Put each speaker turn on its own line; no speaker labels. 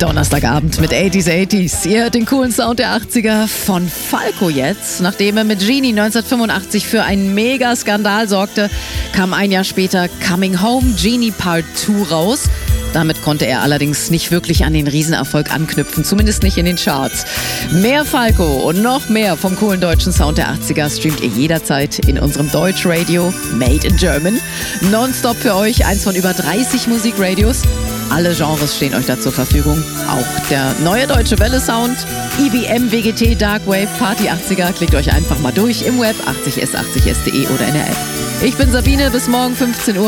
Donnerstagabend mit 80s. Ihr hört den coolen Sound der 80er von Falco jetzt. Nachdem er mit Genie 1985 für einen Mega-Skandal sorgte, kam ein Jahr später Coming Home Genie Part 2 raus. Damit konnte er allerdings nicht wirklich an den Riesenerfolg anknüpfen, zumindest nicht in den Charts. Mehr Falco und noch mehr vom coolen deutschen Sound der 80er streamt ihr jederzeit in unserem Deutschradio Made in German. Nonstop für euch, eins von über 30 Musikradios. Alle Genres stehen euch da zur Verfügung. Auch der neue deutsche Welle-Sound, IBM, WGT, Darkwave, Party 80er. Klickt euch einfach mal durch im Web 80s80s.de oder in der App. Ich bin Sabine, bis morgen 15 Uhr.